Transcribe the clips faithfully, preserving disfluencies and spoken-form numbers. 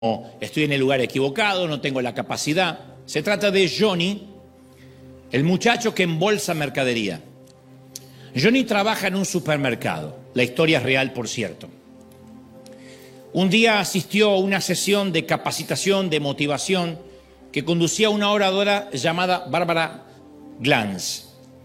estoy en el lugar equivocado, no tengo la capacidad. Se trata de Johnny, el muchacho que embolsa mercadería. Johnny trabaja en un supermercado. La historia es real, por cierto. Un día asistió a una sesión de capacitación, de motivación, que conducía una oradora llamada Barbara Glantz.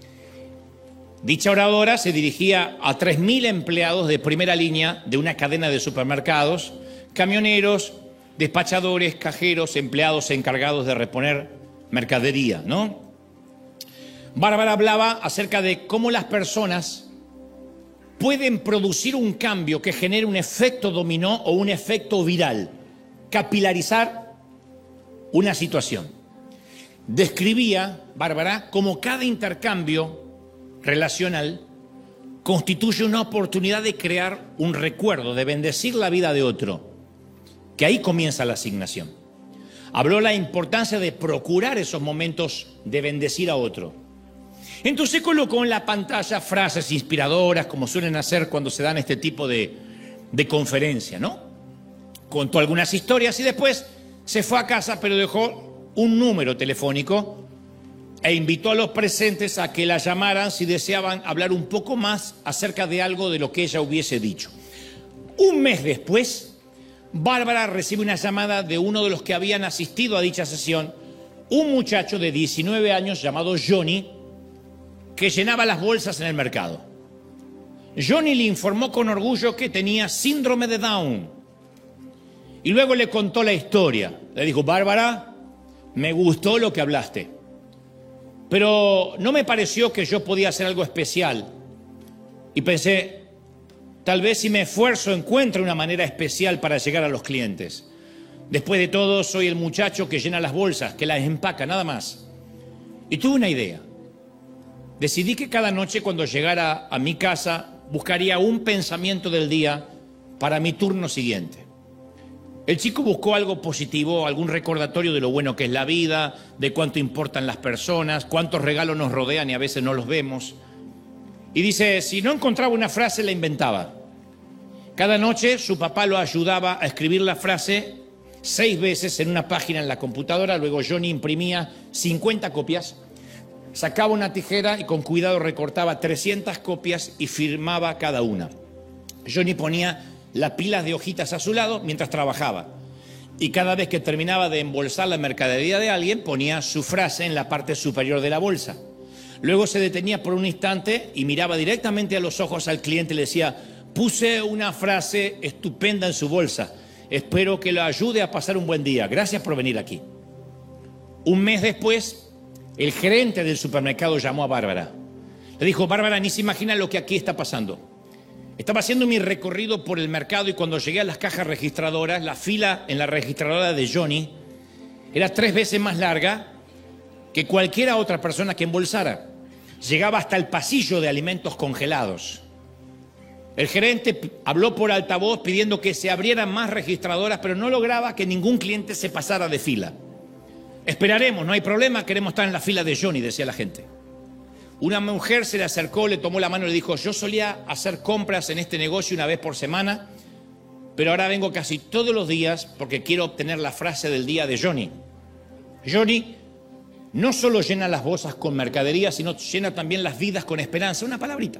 Dicha oradora se dirigía a tres mil empleados de primera línea de una cadena de supermercados, camioneros, despachadores, cajeros, empleados encargados de reponer mercadería, ¿no? Bárbara hablaba acerca de cómo las personas pueden producir un cambio que genere un efecto dominó o un efecto viral, capilarizar una situación. Describía, Bárbara, cómo cada intercambio relacional constituye una oportunidad de crear un recuerdo, de bendecir la vida de otro, que ahí comienza la asignación. Habló la importancia de procurar esos momentos de bendecir a otro. Entonces colocó en la pantalla frases inspiradoras, como suelen hacer cuando se dan este tipo de, de conferencia, ¿no? Contó algunas historias y después se fue a casa, pero dejó un número telefónico e invitó a los presentes a que la llamaran si deseaban hablar un poco más acerca de algo de lo que ella hubiese dicho. Un mes después, Bárbara recibe una llamada de uno de los que habían asistido a dicha sesión, un muchacho de diecinueve años llamado Johnny, que llenaba las bolsas en el mercado. Johnny le informó con orgullo que tenía síndrome de Down. Y luego le contó la historia. Le dijo: Bárbara, me gustó lo que hablaste, pero no me pareció que yo podía hacer algo especial. Y pensé, tal vez si me esfuerzo encuentre una manera especial para llegar a los clientes. Después de todo, soy el muchacho que llena las bolsas, que las empaca, nada más. Y tuve una idea. Decidí que cada noche cuando llegara a mi casa buscaría un pensamiento del día para mi turno siguiente. El chico buscó algo positivo, algún recordatorio de lo bueno que es la vida, de cuánto importan las personas, cuántos regalos nos rodean y a veces no los vemos. Y dice, si no encontraba una frase, la inventaba. Cada noche su papá lo ayudaba a escribir la frase seis veces en una página en la computadora. Luego Johnny imprimía cincuenta copias, sacaba una tijera y con cuidado recortaba trescientas copias y firmaba cada una. Johnny ponía las pilas de hojitas a su lado mientras trabajaba. Y cada vez que terminaba de embolsar la mercadería de alguien, ponía su frase en la parte superior de la bolsa. Luego se detenía por un instante y miraba directamente a los ojos al cliente y le decía: puse una frase estupenda en su bolsa. Espero que lo ayude a pasar un buen día. Gracias por venir aquí. Un mes después, el gerente del supermercado llamó a Bárbara. Le dijo: Bárbara, ni se imagina lo que aquí está pasando. Estaba haciendo mi recorrido por el mercado y cuando llegué a las cajas registradoras, la fila en la registradora de Johnny era tres veces más larga que cualquier otra persona que embolsara. Llegaba hasta el pasillo de alimentos congelados. El gerente habló por altavoz pidiendo que se abrieran más registradoras, pero no lograba que ningún cliente se pasara de fila. Esperaremos, no hay problema, queremos estar en la fila de Johnny, decía la gente. Una mujer se le acercó, le tomó la mano y le dijo: yo solía hacer compras en este negocio una vez por semana, pero ahora vengo casi todos los días porque quiero obtener la frase del día de Johnny. Johnny no solo llena las bolsas con mercadería, sino llena también las vidas con esperanza. Una palabrita.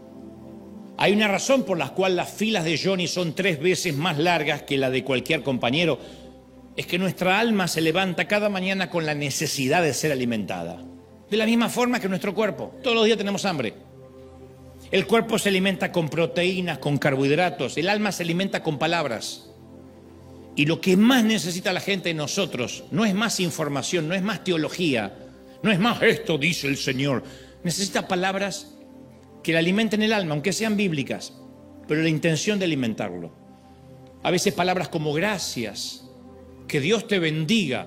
Hay una razón por la cual las filas de Johnny son tres veces más largas que la de cualquier compañero. Es que nuestra alma se levanta cada mañana con la necesidad de ser alimentada. De la misma forma que nuestro cuerpo. Todos los días tenemos hambre. El cuerpo se alimenta con proteínas, con carbohidratos. El alma se alimenta con palabras. Y lo que más necesita la gente de nosotros no es más información, no es más teología, no es más esto dice el Señor. Necesita palabras que le alimenten el alma, aunque sean bíblicas, pero la intención de alimentarlo. A veces palabras como gracias, que Dios te bendiga.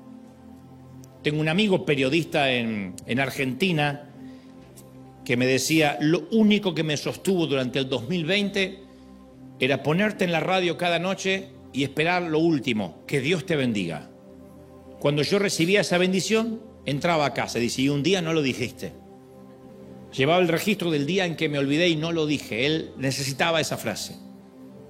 Tengo un amigo periodista en, en Argentina que me decía: lo único que me sostuvo durante el dos mil veinte era ponerte en la radio cada noche y esperar lo último, que Dios te bendiga. Cuando yo recibía esa bendición, entraba a casa y decía: y un día no lo dijiste. Llevaba el registro del día en que me olvidé y no lo dije. Él necesitaba esa frase.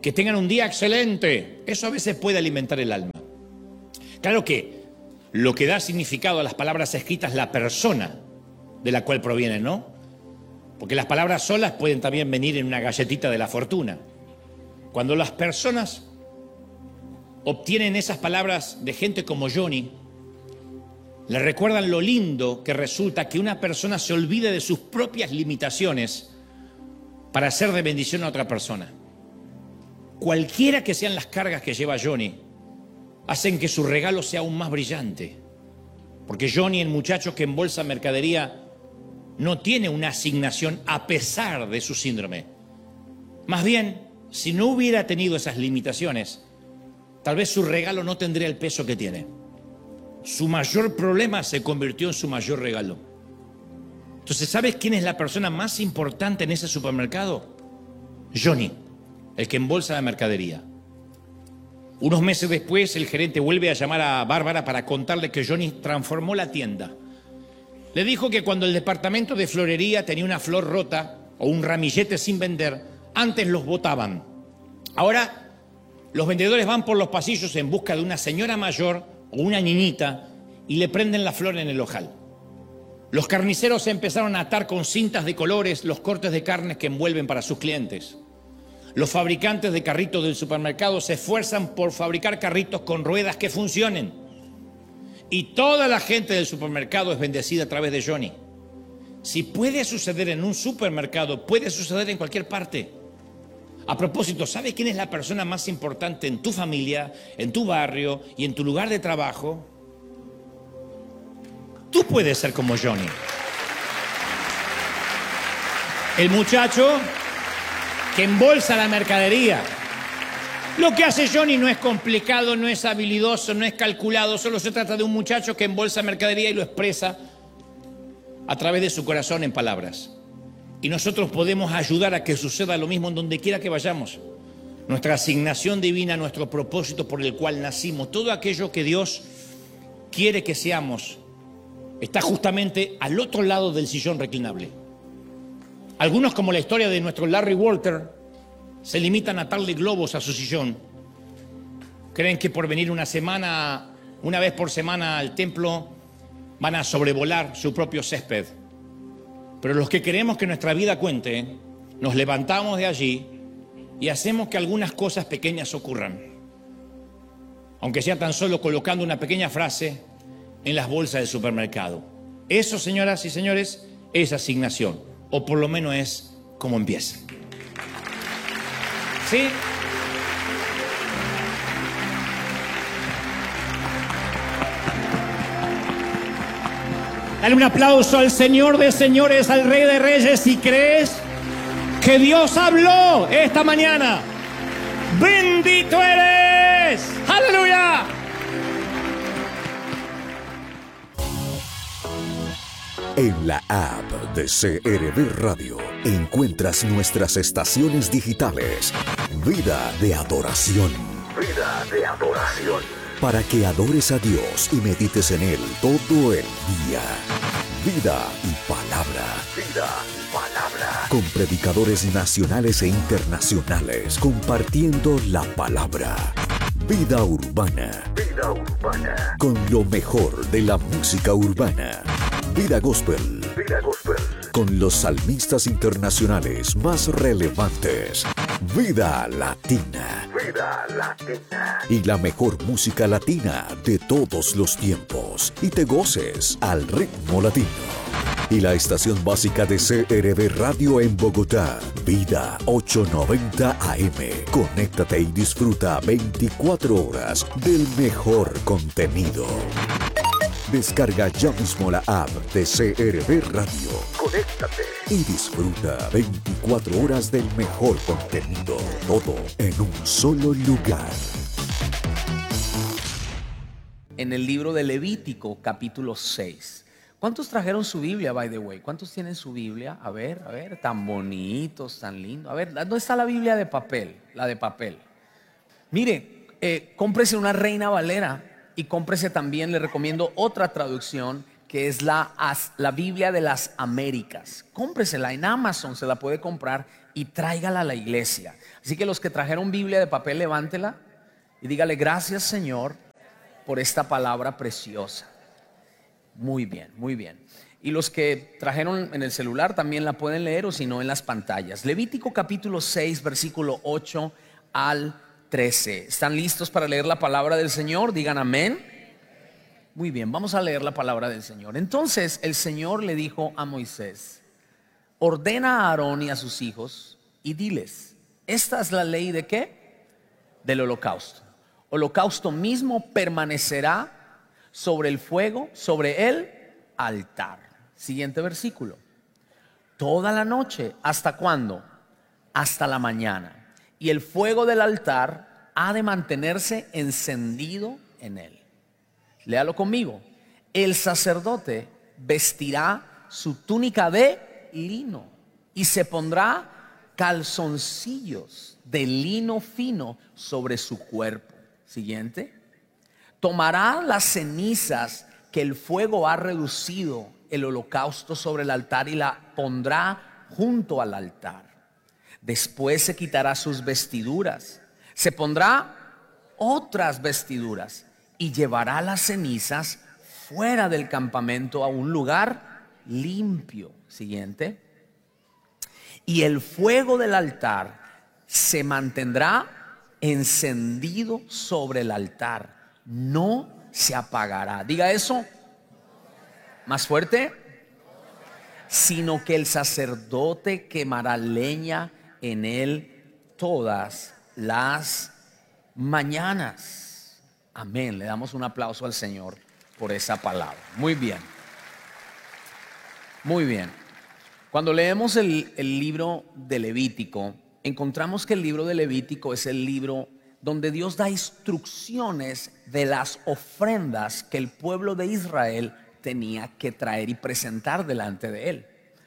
que tengan un día excelente. Eso a veces puede alimentar el alma. Claro que lo que da significado a las palabras escritas es la persona de la cual provienen, ¿no? Porque las palabras solas pueden también venir en una galletita de la fortuna. Cuando las personas obtienen esas palabras de gente como Johnny, le recuerdan lo lindo que resulta que una persona se olvide de sus propias limitaciones para ser de bendición a otra persona. Cualquiera que sean las cargas que lleva Johnny, hacen que su regalo sea aún más brillante. Porque Johnny, el muchacho que embolsa mercadería, no tiene una asignación a pesar de su síndrome. Más bien, si no hubiera tenido esas limitaciones, tal vez su regalo no tendría el peso que tiene. Su mayor problema se convirtió en su mayor regalo. Entonces, ¿sabes quién es la persona más importante en ese supermercado? Johnny, el que embolsa la mercadería. Unos meses después, el gerente vuelve a llamar a Bárbara para contarle que Johnny transformó la tienda. Le dijo que cuando el departamento de florería tenía una flor rota o un ramillete sin vender, antes los botaban. Ahora, los vendedores van por los pasillos en busca de una señora mayor o una niñita y le prenden la flor en el ojal. Los carniceros empezaron a atar con cintas de colores los cortes de carnes que envuelven para sus clientes. Los fabricantes de carritos del supermercado se esfuerzan por fabricar carritos con ruedas que funcionen. Y toda la gente del supermercado es bendecida a través de Johnny. Si puede suceder en un supermercado, puede suceder en cualquier parte. A propósito, ¿sabes quién es la persona más importante en tu familia, en tu barrio y en tu lugar de trabajo? Tú puedes ser como Johnny. El muchacho que embolsa la mercadería. Lo que hace Johnny no es complicado, no es habilidoso, no es calculado, solo se trata de un muchacho que embolsa mercadería y lo expresa a través de su corazón en palabras. Y nosotros podemos ayudar a que suceda lo mismo en donde quiera que vayamos. Nuestra asignación divina, nuestro propósito por el cual nacimos, todo aquello que Dios quiere que seamos, está justamente al otro lado del sillón reclinable. Algunos, como la historia de nuestro Larry Walter, se limitan a atarle globos a su sillón. Creen que por venir una semana, una vez por semana al templo, van a sobrevolar su propio césped. Pero los que queremos que nuestra vida cuente, nos levantamos de allí y hacemos que algunas cosas pequeñas ocurran. Aunque sea tan solo colocando una pequeña frase en las bolsas del supermercado. Eso, señoras y señores, es asignación. O por lo menos es como empieza. ¿Sí? Dale un aplauso al Señor de señores, al Rey de reyes, si crees que Dios habló esta mañana. ¡Bendito eres! ¡Aleluya! En la app de C R V Radio encuentras nuestras estaciones digitales. Vida de adoración. Vida de adoración. Para que adores a Dios y medites en Él todo el día. Vida y palabra. Vida y palabra. Con predicadores nacionales e internacionales compartiendo la palabra. Vida urbana. Vida urbana. Con lo mejor de la música urbana. Vida Gospel. Vida Gospel. Con los salmistas internacionales más relevantes. Vida Latina. Vida Latina. Y la mejor música latina de todos los tiempos. Y te goces al ritmo latino. Y la estación básica de C R V Radio en Bogotá. Vida ochocientos noventa A M. Conéctate y disfruta veinticuatro horas del mejor contenido. Descarga ya mismo la app de C R V Radio. Conéctate y disfruta veinticuatro horas del mejor contenido. Todo en un solo lugar. En el libro de Levítico, capítulo seis. ¿Cuántos trajeron su Biblia, by the way? ¿Cuántos tienen su Biblia? A ver, a ver, tan bonitos, tan lindos. A ver, ¿dónde está la Biblia de papel? La de papel. Mire, eh, cómprese una Reina Valera. Y cómprese también, le recomiendo otra traducción que es la, la Biblia de las Américas. Cómpresela en Amazon, se la puede comprar y tráigala a la iglesia. Así que los que trajeron Biblia de papel, levántela y dígale: gracias, Señor, por esta palabra preciosa. Muy bien, muy bien. Y los que trajeron en el celular también la pueden leer, o si no, en las pantallas. Levítico capítulo seis, versículo ocho al trece. ¿Están listos para leer la palabra del Señor? Digan amén. Muy bien, vamos a leer la palabra del Señor. Entonces el Señor le dijo a Moisés: ordena a Aarón y a sus hijos y diles: esta es la ley ¿de qué? Del holocausto. Holocausto mismo permanecerá sobre el fuego, sobre el altar. Siguiente versículo. Toda la noche. ¿Hasta cuándo? Hasta la mañana. Y el fuego del altar ha de mantenerse encendido en él. Léalo conmigo. El sacerdote vestirá su túnica de lino y se pondrá calzoncillos de lino fino sobre su cuerpo. Siguiente. Tomará las cenizas que el fuego ha reducido el holocausto sobre el altar y la pondrá junto al altar. Después se quitará sus vestiduras, se pondrá otras vestiduras y llevará las cenizas fuera del campamento a un lugar limpio. Siguiente. Y el fuego del altar se mantendrá encendido sobre el altar, no se apagará. Diga eso más fuerte. Sino que el sacerdote quemará leña en él todas las mañanas. Amén. Le damos un aplauso al Señor por esa palabra. Muy bien. Muy bien. Cuando leemos el, el libro de Levítico, encontramos que el libro de Levítico es el libro donde Dios da instrucciones de las ofrendas que el pueblo de Israel tenía que traer y presentar delante de él.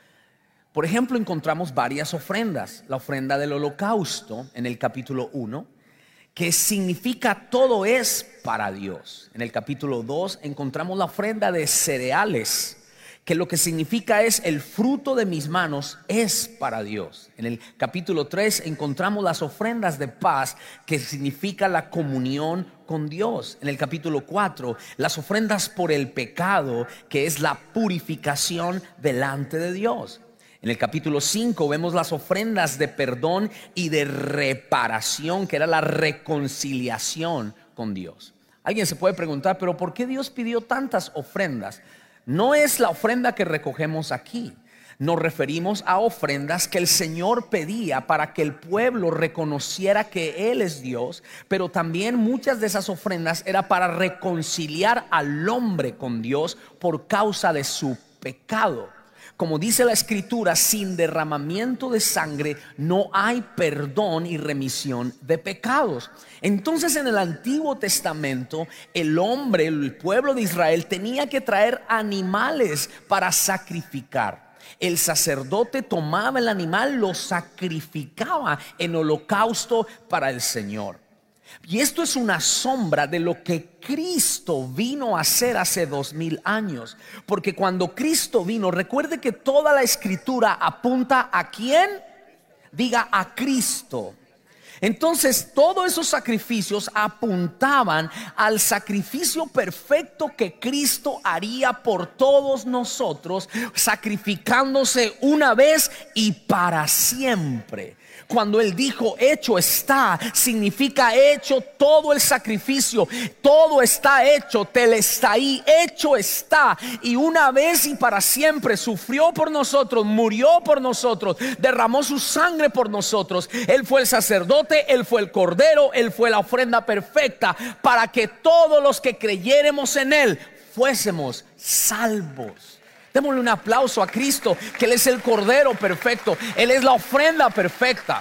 Por ejemplo, encontramos varias ofrendas. La ofrenda del holocausto en el capítulo uno, que significa todo es para Dios. En el capítulo dos encontramos la ofrenda de cereales, que lo que significa es: el fruto de mis manos es para Dios. En el capítulo tres encontramos las ofrendas de paz, que significa la comunión con Dios. En el capítulo cuatro, las ofrendas por el pecado, que es la purificación delante de Dios. En el capítulo cinco vemos las ofrendas de perdón y de reparación, que era la reconciliación con Dios. Alguien se puede preguntar: ¿pero por qué Dios pidió tantas ofrendas? No es la ofrenda que recogemos aquí. Nos referimos a ofrendas que el Señor pedía para que el pueblo reconociera que Él es Dios, pero también muchas de esas ofrendas era para reconciliar al hombre con Dios por causa de su pecado. Como dice la Escritura, sin derramamiento de sangre no hay perdón y remisión de pecados. Entonces, en el Antiguo Testamento, el hombre, el pueblo de Israel, tenía que traer animales para sacrificar. El sacerdote tomaba el animal, lo sacrificaba en holocausto para el Señor. Y esto es una sombra de lo que Cristo vino a hacer hace dos mil años. Porque cuando Cristo vino, recuerde que toda la Escritura apunta ¿a quién? Diga: a Cristo. Entonces todos esos sacrificios apuntaban al sacrificio perfecto que Cristo haría por todos nosotros, sacrificándose una vez y para siempre. Cuando Él dijo hecho está, significa hecho todo el sacrificio, todo está hecho, telestai, hecho está. Y una vez y para siempre sufrió por nosotros, murió por nosotros, derramó su sangre por nosotros. Él fue el sacerdote, Él fue el cordero, Él fue la ofrenda perfecta, para que todos los que creyéremos en Él fuésemos salvos. Démosle un aplauso a Cristo, que Él es el Cordero perfecto, Él es la ofrenda perfecta.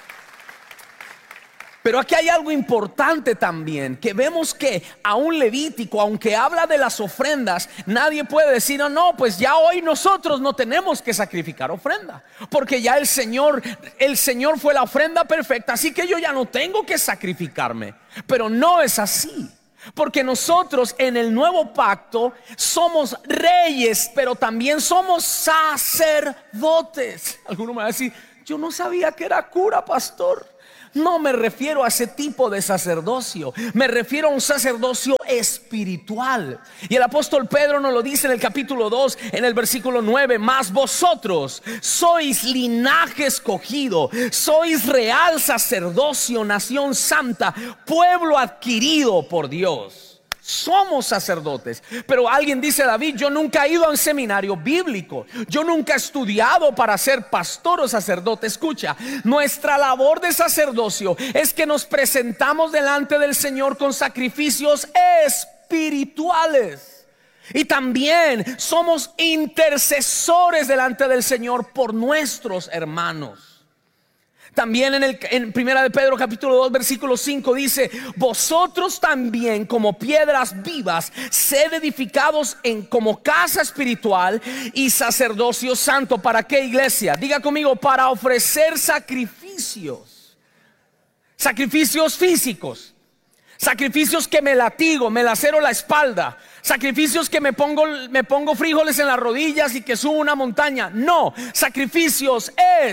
Pero aquí hay algo importante también, que vemos que a un Levítico, aunque habla de las ofrendas, nadie puede decir: no, no, pues ya hoy nosotros no tenemos que sacrificar ofrenda, porque ya el Señor, el Señor fue la ofrenda perfecta, así que yo ya no tengo que sacrificarme. Pero no es así. Porque nosotros en el nuevo pacto somos reyes, pero también somos sacerdotes. Alguno me va a decir: Yo no sabía que era cura, pastor. No me refiero a ese tipo de sacerdocio, me refiero a un sacerdocio espiritual. Y el apóstol Pedro nos lo dice en el capítulo dos, en el versículo nueve: mas vosotros sois linaje escogido, sois real sacerdocio, nación santa, pueblo adquirido por Dios. Somos sacerdotes. Pero alguien dice: David, yo nunca he ido a un seminario bíblico, yo nunca he estudiado para ser pastor o sacerdote. Escucha, nuestra labor de sacerdocio es que nos presentamos delante del Señor con sacrificios espirituales. Y también somos intercesores delante del Señor por nuestros hermanos. También en, el, en primera de Pedro capítulo dos versículo cinco dice: vosotros también como piedras vivas sed edificados en, como casa espiritual y sacerdocio santo. ¿Para qué, iglesia? Diga conmigo: para ofrecer sacrificios. Sacrificios físicos, sacrificios que me latigo, me lacero la espalda, sacrificios que me pongo, me pongo frijoles en las rodillas y que subo una montaña. No, sacrificios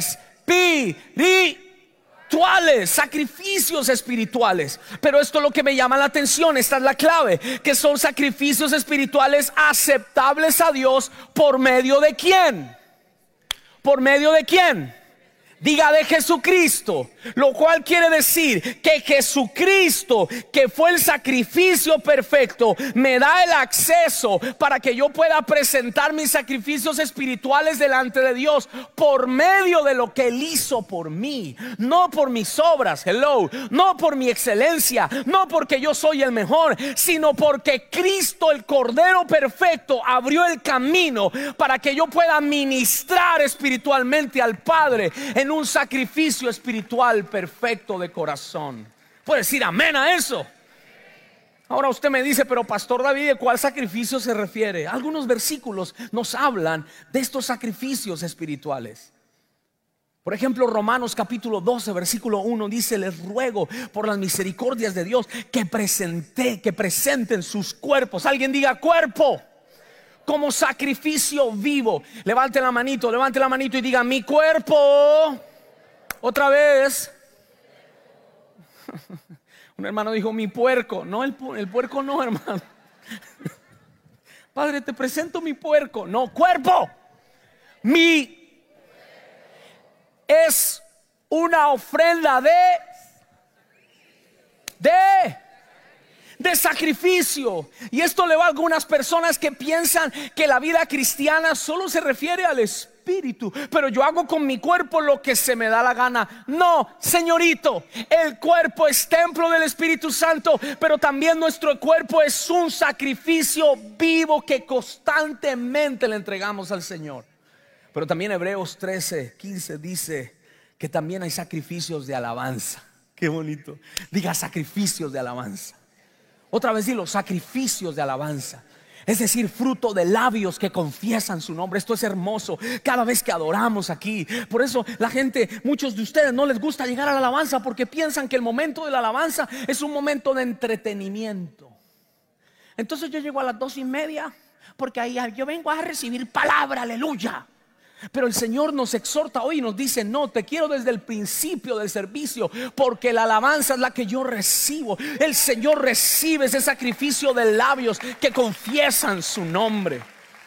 espirituales, sacrificios espirituales. Pero esto es lo que me llama la atención, esta es la clave, que son sacrificios espirituales aceptables a Dios. ¿Por medio de quién? ¿Por medio de quién? Diga: de Jesucristo. Lo cual quiere decir que Jesucristo, que fue el sacrificio perfecto, me da el acceso para que yo pueda presentar mis sacrificios espirituales delante de Dios por medio de lo que Él hizo por mí. No por mis obras, hello, no por mi excelencia, no porque yo soy el mejor, sino porque Cristo, el Cordero perfecto, abrió el camino para que yo pueda ministrar espiritualmente al Padre en un sacrificio espiritual perfecto de corazón. ¿Puede decir amén a eso? Ahora usted me dice: pero pastor David, ¿de cuál sacrificio se refiere? Algunos versículos nos hablan de estos sacrificios espirituales. Por ejemplo, Romanos capítulo doce versículo uno dice: les ruego por las misericordias de Dios que presente, que presenten sus cuerpos. Alguien diga: cuerpo. Como sacrificio vivo. Levante la manito, levante la manito y diga: mi cuerpo. Otra vez. Un hermano dijo: mi puerco. No, el, el puerco no, hermano. Padre, te presento mi puerco. No, cuerpo. Mi es una ofrenda de De de sacrificio. Y esto le va a algunas personas que piensan que la vida cristiana solo se refiere al espíritu, pero yo hago con mi cuerpo lo que se me da la gana. No, señorito, el cuerpo es templo del Espíritu Santo, pero también nuestro cuerpo es un sacrificio vivo que constantemente le entregamos al Señor. Pero también Hebreos trece quince dice que también hay sacrificios de alabanza. Qué bonito. Diga: sacrificios de alabanza. Otra vez dilo: sacrificios de alabanza. Es decir, fruto de labios que confiesan su nombre. Esto es hermoso cada vez que adoramos aquí. Por eso la gente, muchos de ustedes no les gusta llegar a la alabanza, porque piensan que el momento de la alabanza es un momento de entretenimiento. Entonces yo llego a las dos y media porque ahí yo vengo a recibir palabra, aleluya. Pero el Señor nos exhorta hoy y nos dice: no, te quiero desde el principio del servicio, porque la alabanza es la que yo recibo. El Señor recibe ese sacrificio de labios que confiesan su nombre.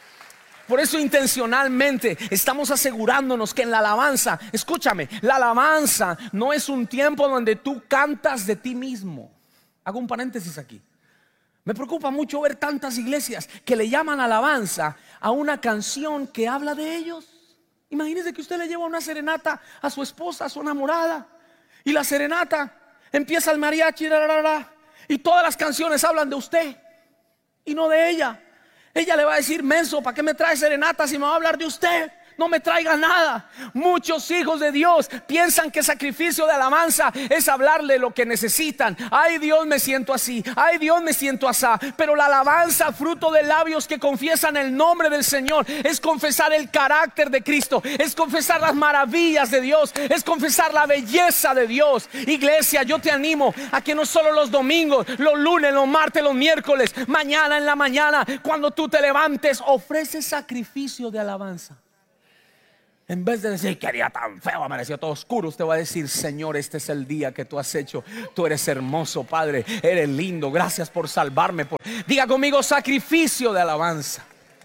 Por eso intencionalmente estamos asegurándonos que en la alabanza, escúchame, la alabanza no es un tiempo donde tú cantas de ti mismo. Hago un paréntesis aquí. Me preocupa mucho ver tantas iglesias que le llaman alabanza a una canción que habla de ellos. Imagínese que usted le lleva una serenata a su esposa, a su enamorada, y la serenata empieza el mariachi, la, la, la, y todas las canciones hablan de usted y no de ella. Ella le va a decir: menso, ¿para qué me trae serenata si me va a hablar de usted? No me traiga nada. Muchos hijos de Dios piensan que sacrificio de alabanza es hablarle lo que necesitan. Ay, Dios, me siento así. Ay, Dios, me siento asá. Pero la alabanza, fruto de labios que confiesan el nombre del Señor, es confesar el carácter de Cristo, es confesar las maravillas de Dios, es confesar la belleza de Dios. Iglesia, yo te animo a que no solo los domingos, los lunes, los martes, los miércoles, mañana en la mañana, cuando tú te levantes, ofreces sacrificio de alabanza. En vez de decir qué día tan feo, amaneció todo oscuro, usted va a decir: Señor, este es el día que tú has hecho. Tú eres hermoso, Padre, eres lindo, gracias por salvarme. Por... Diga conmigo: sacrificio de alabanza.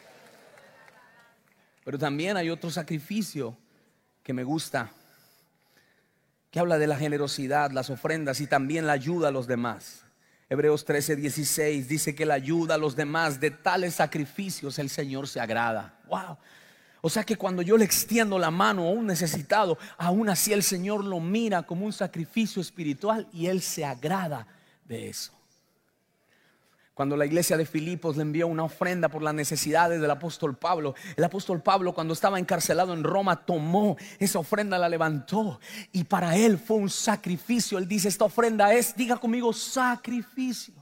Pero también hay otro sacrificio que me gusta, que habla de la generosidad, las ofrendas y también la ayuda a los demás. Hebreos trece, dieciséis dice que la ayuda a los demás, de tales sacrificios el Señor se agrada. Wow. O sea que cuando yo le extiendo la mano a un necesitado, aún así el Señor lo mira como un sacrificio espiritual y Él se agrada de eso. Cuando la iglesia de Filipos le envió una ofrenda por las necesidades del apóstol Pablo, el apóstol Pablo, cuando estaba encarcelado en Roma, tomó esa ofrenda, la levantó y para él fue un sacrificio. Él dice: esta ofrenda es, diga conmigo, sacrificio.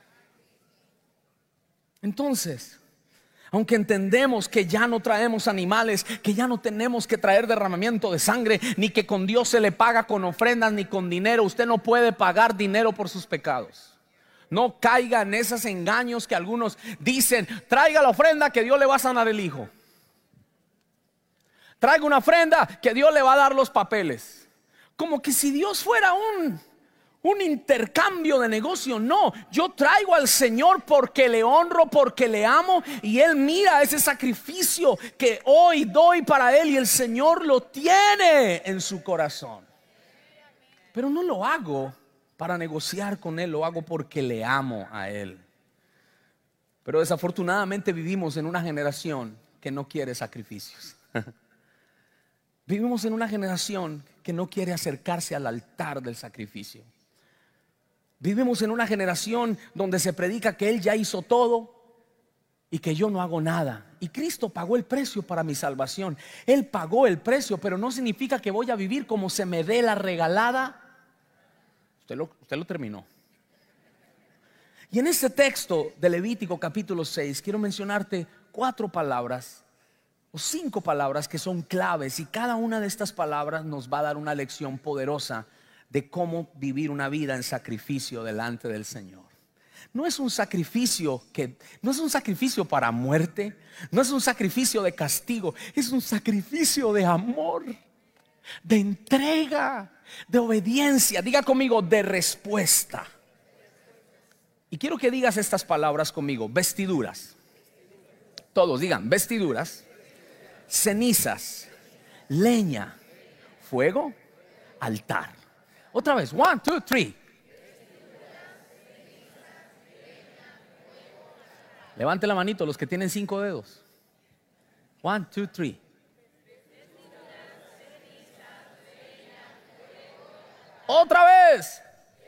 Entonces, aunque entendemos que ya no traemos animales, que ya no tenemos que traer derramamiento de sangre, ni que con Dios se le paga con ofrendas ni con dinero, usted no puede pagar dinero por sus pecados. No caiga en esos engaños que algunos dicen: traiga la ofrenda que Dios le va a sanar el hijo. Traiga una ofrenda que Dios le va a dar los papeles. Como que si Dios fuera un, un intercambio de negocio. No, yo traigo al Señor porque le honro, porque le amo. Y Él mira ese sacrificio que hoy doy para Él y el Señor lo tiene en su corazón. Pero no lo hago para negociar con Él, lo hago porque le amo a Él. Pero desafortunadamente vivimos en una generación que no quiere sacrificios. Vivimos en una generación que no quiere acercarse al altar del sacrificio. Vivimos en una generación donde se predica que Él ya hizo todo y que yo no hago nada. Y Cristo pagó el precio para mi salvación. Él pagó el precio, pero no significa que voy a vivir como se me dé la regalada. Usted lo, usted lo terminó. Y en este texto de Levítico capítulo seis quiero mencionarte cuatro palabras o cinco palabras que son claves, y cada una de estas palabras nos va a dar una lección poderosa de cómo vivir una vida en sacrificio delante del Señor. No es un sacrificio que no es un sacrificio para muerte, no es un sacrificio de castigo, es un sacrificio de amor, de entrega, de obediencia. Diga conmigo: de respuesta. Y quiero que digas estas palabras conmigo: vestiduras. Todos digan: vestiduras, cenizas, leña, fuego, altar. Otra vez: one, two, three. Levante la manito los que tienen cinco dedos. One, two, three. Otra vez.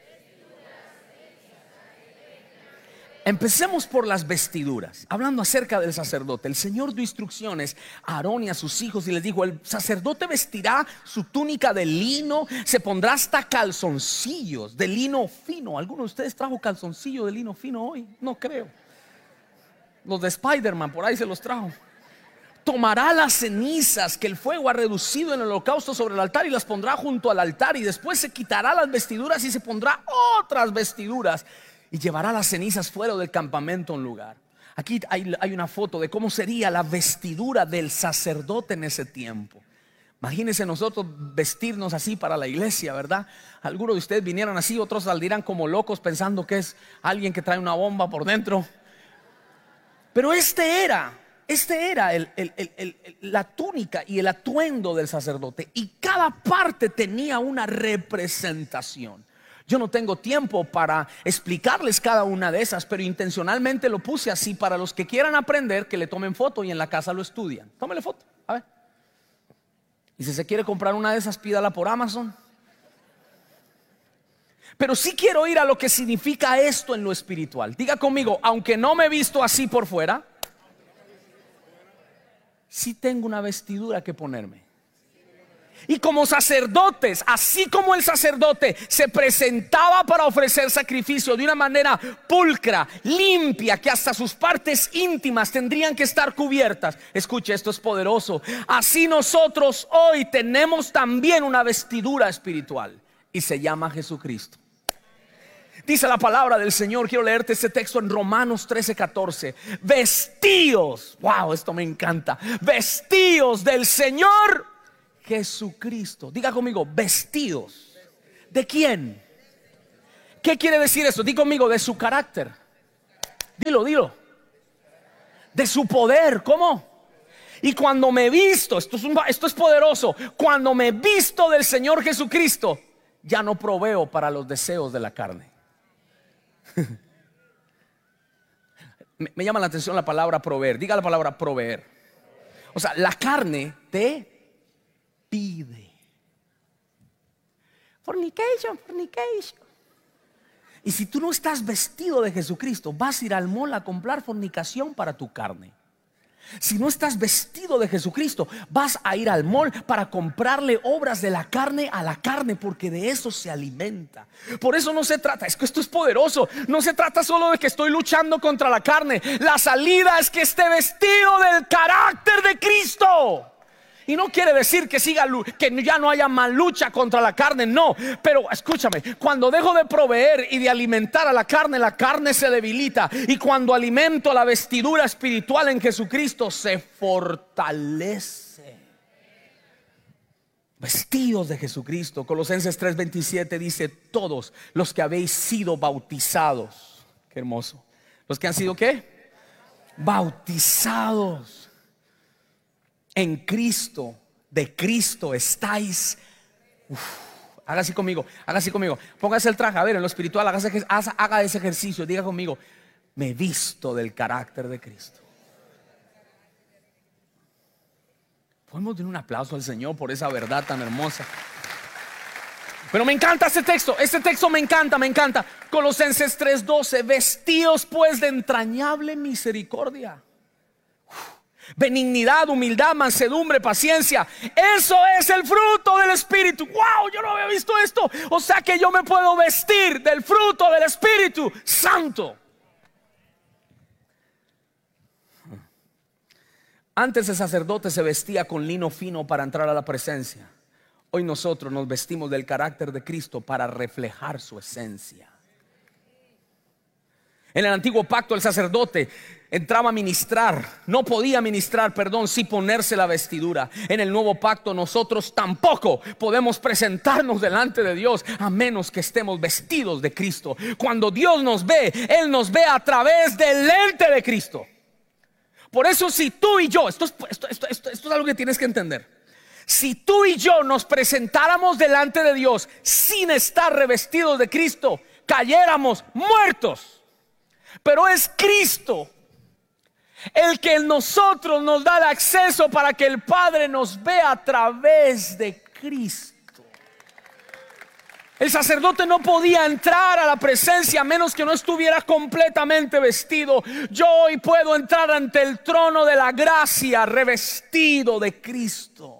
Empecemos por las vestiduras. Hablando acerca del sacerdote, el Señor dio instrucciones a Aarón y a sus hijos y les dijo: el sacerdote vestirá su túnica de lino, se pondrá hasta calzoncillos de lino fino. ¿Alguno de ustedes trajo calzoncillo de lino fino hoy? No creo. Los de Spider-Man por ahí se los trajo. Tomará las cenizas que el fuego ha reducido en el holocausto sobre el altar y las pondrá junto al altar, y después se quitará las vestiduras y se pondrá otras vestiduras y llevará las cenizas fuera del campamento a un lugar. Aquí hay, hay una foto de cómo sería la vestidura del sacerdote en ese tiempo. Imagínense nosotros vestirnos así para la iglesia, ¿verdad? Algunos de ustedes vinieran así, otros saldrán como locos pensando que es alguien que trae una bomba por dentro. Pero este era Este era el, el, el, el, la túnica y el atuendo del sacerdote, y cada parte tenía una representación. Yo no tengo tiempo para explicarles cada una de esas, pero intencionalmente lo puse así para los que quieran aprender, que le tomen foto y en la casa lo estudian. Tómele foto, a ver. Y si se quiere comprar una de esas, pídala por Amazon. Pero sí quiero ir a lo que significa esto en lo espiritual. Diga conmigo: aunque no me he visto así por fuera, sí tengo una vestidura que ponerme. Y como sacerdotes, así como el sacerdote se presentaba para ofrecer sacrificio de una manera pulcra, limpia, que hasta sus partes íntimas tendrían que estar cubiertas. Escuche, esto es poderoso. Así nosotros hoy tenemos también una vestidura espiritual, y se llama Jesucristo. Dice la palabra del Señor, quiero leerte este texto en Romanos trece, catorce. Vestíos, wow, esto me encanta. Vestíos del Señor Jesucristo. Diga conmigo, vestidos. ¿De quién? ¿Qué quiere decir eso? Di conmigo, de su carácter. Dilo, dilo. De su poder. ¿Cómo? Y cuando me visto, esto es, un, esto es poderoso. Cuando me visto del Señor Jesucristo, ya no proveo para los deseos de la carne. me, me llama la atención la palabra proveer. Diga la palabra proveer. O sea, la carne te pide. Fornication, fornication. Y si tú no estás vestido de Jesucristo, vas a ir al mall a comprar fornicación para tu carne. Si no estás vestido de Jesucristo, vas a ir al mall para comprarle obras de la carne a la carne, porque de eso se alimenta. Por eso no se trata, es que esto es poderoso. No se trata solo de que estoy luchando contra la carne. La salida es que esté vestido del carácter de Cristo. Y no quiere decir que siga, que ya no haya más lucha contra la carne, no. Pero escúchame, cuando dejo de proveer y de alimentar a la carne, la carne se debilita. Y cuando alimento la vestidura espiritual en Jesucristo, se fortalece. Vestidos de Jesucristo. Colosenses tres veintisiete dice: todos los que habéis sido bautizados. Qué hermoso. ¿Los que han sido qué? Bautizados en Cristo, de Cristo estáis. Uf, haga así conmigo, haga así conmigo. Póngase el traje, a ver, en lo espiritual, haga ese, haga ese ejercicio. Diga conmigo: me visto del carácter de Cristo. Podemos dar un aplauso al Señor por esa verdad tan hermosa. Pero me encanta este texto, este texto me encanta, me encanta. Colosenses tres doce: vestidos pues de entrañable misericordia, benignidad, humildad, mansedumbre, paciencia. Eso es el fruto del Espíritu. Wow, yo no había visto esto. O sea que yo me puedo vestir del fruto del Espíritu Santo. Antes el sacerdote se vestía con lino fino para entrar a la presencia. Hoy nosotros nos vestimos del carácter de Cristo para reflejar su esencia. En el antiguo pacto el sacerdote entraba a ministrar, no podía ministrar, perdón, sin ponerse la vestidura. En el nuevo pacto nosotros tampoco podemos presentarnos delante de Dios a menos que estemos vestidos de Cristo. Cuando Dios nos ve, Él nos ve a través del lente de Cristo. Por eso si tú y yo, esto es, esto, esto, esto, esto es algo que tienes que entender. Si tú y yo nos presentáramos delante de Dios sin estar revestidos de Cristo, cayéramos muertos. Pero es Cristo el que en nosotros nos da el acceso para que el Padre nos vea a través de Cristo. El sacerdote no podía entrar a la presencia a menos que no estuviera completamente vestido. Yo hoy puedo entrar ante el trono de la gracia revestido de Cristo.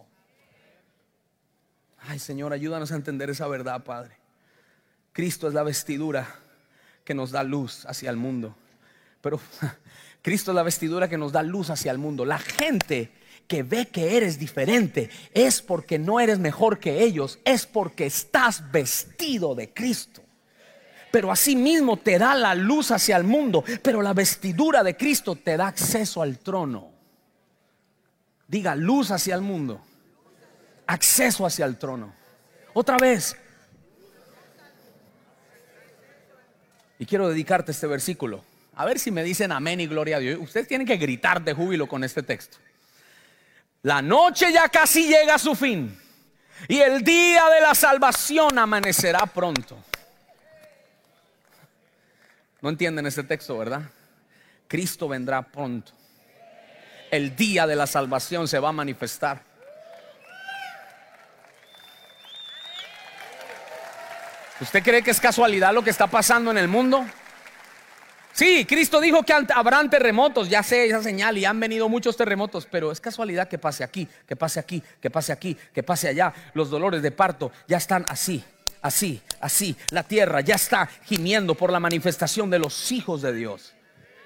Ay, Señor, ayúdanos a entender esa verdad, Padre. Cristo es la vestidura que nos da luz hacia el mundo. Pero Cristo es la vestidura que nos da luz hacia el mundo. La gente que ve que eres diferente es porque no eres mejor que ellos, es porque estás vestido de Cristo. Pero asimismo te da la luz hacia el mundo. Pero la vestidura de Cristo te da acceso al trono. Diga: luz hacia el mundo, acceso hacia el trono. Otra vez. Y quiero dedicarte este versículo. A ver si me dicen amén y gloria a Dios. Ustedes tienen que gritar de júbilo con este texto. La noche ya casi llega a su fin y el día de la salvación amanecerá pronto. No entienden este texto, ¿verdad? Cristo vendrá pronto. El día de la salvación se va a manifestar. ¿Usted cree que es casualidad lo que está pasando en el mundo? Sí, Cristo dijo que habrán terremotos, ya sé esa señal, y han venido muchos terremotos, pero es casualidad que pase aquí, que pase aquí, que pase aquí, que pase allá. Los dolores de parto ya están así, así, así. La tierra ya está gimiendo por la manifestación de los hijos de Dios.